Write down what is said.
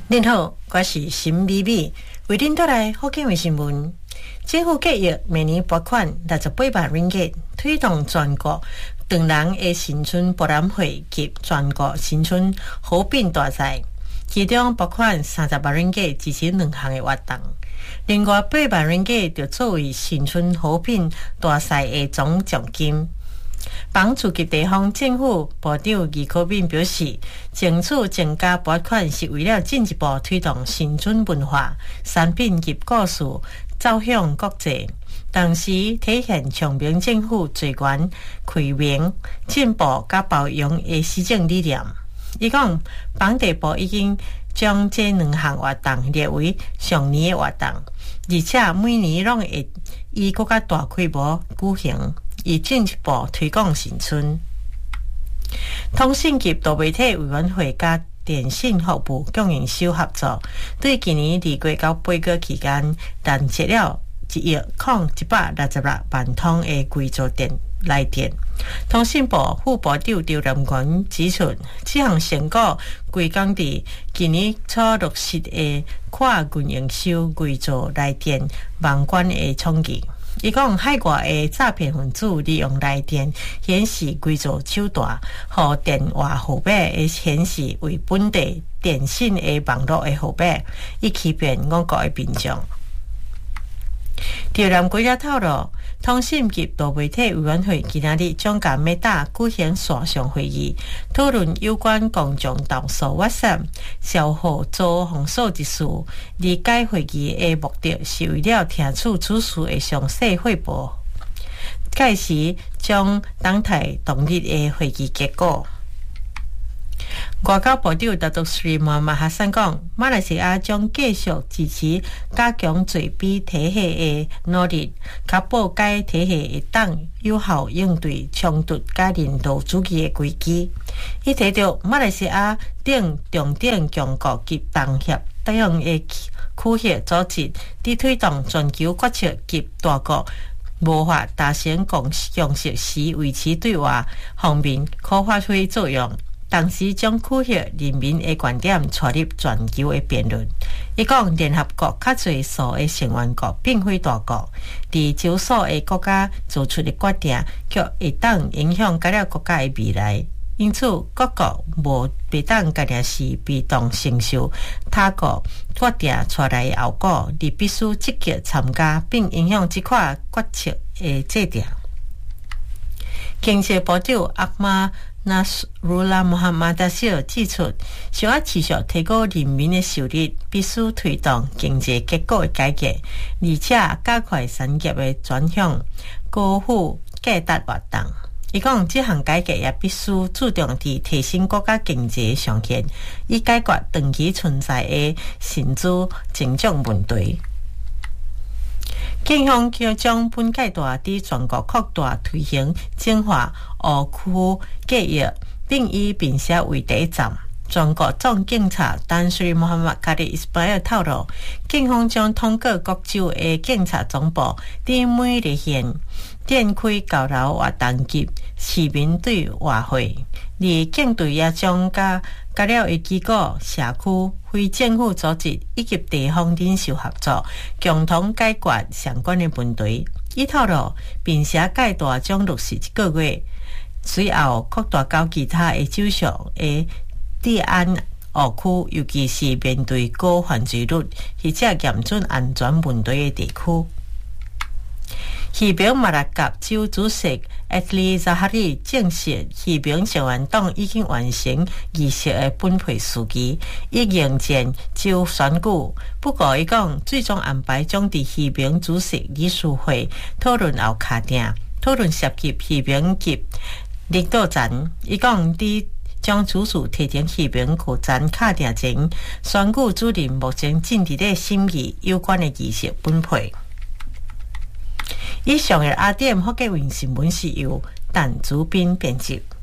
您好，我是沈美美，为您带来福建卫新闻。政府计划明年拨款68万ringgit，推动全国长人的新春博览会及全国新春好品大赛，其中拨款30万ringgit支持2项的活动，另外8万ringgit就作为新春好品大赛的总奖金。帮助及地方政府部长余科敏表示，争取增加拨款是为了进一步推动新春文化产品及故事走向国际，同时体现长明政府最悬开明、进步甲包容的施政理念。伊讲，帮地部已经将这2项活动列为上年的活动，而且每年拢会以更加大规模举行，以进一步推广新春。通信及多媒体委员会甲电信服务供应商合作，对今年2月到8月期间拦截了1.166万通的规则来电。通信部副部长刘南元指出，这项成果归功于今年初落实的跨运营商规则来电网关的创意。伊讲，海外的诈骗分子利用来电显示规则手段，和电话号码的显示为本地电信的网络的号码，以欺骗我国的民众。刘南国也透露，通信及多媒体委员会今日将甲Meta举行线上会议，讨论有关公众投诉 WhatsApp 消耗遭封锁一事。而该会议的目的是为了听取此事的详细汇报，届时将等待当日的会议结果。外交部长达杜斯里马哈桑讲，马来西亚将继续支持加强罪比体系的努力，确保该体系会当有效应对冲突甲人道主义的危机。伊提到，马来西亚等重点强国及东协等的区域组织，伫推动全球决策及大国无法达成共识时，维持对话方面可发挥作用。同时将区域人民的观点带入全球的辩论。伊讲，联合国较侪数的成员国并非大国，伫少数的国家做出的决定，却会当影响各个国家的未来。因此，各国无必当家己是被动承受他国决定带来的后果，而必须积极参加并影响这块决策的制定。经济部长阿玛纳斯鲁拉穆罕马达希尔指出，想要持续提高人民的收入，必须推动经济结构的改革，而且加快产业的转向高富价值活动。伊讲，这项改革也必须注重伫提升国家经济上限，以解决长期存在的薪资增长问题。警方将本届大伫全国扩大推行净化湖区计划，并以并且为第一站。全国总警察丹斯里穆罕默卡里伊斯巴尔透露，警方将通过各州的警察总部，伫每日县展开交流活动及市民对话会，而警队也将甲了的机构、社区、非政府组织以及地方领袖合作，共同解决相关的问题。伊透露，并且界大将落实1个月，随后扩大到其他的州属的治安湖区，尤其是面对高犯罪率或者严重安全问题的地区。希平马拉甲州主席埃利扎哈里证实，希平成员党已经完成仪式的分配时期，以迎接州选举。不过，伊讲最终安排将伫希平主席理事会讨论后卡定，讨论涉及希平及领导站。伊讲伫将此事提前希平区站卡定前，选举主任目前正伫咧审议有关的仪式分配。以上的ADM福建卫新闻是由陈祖斌编辑。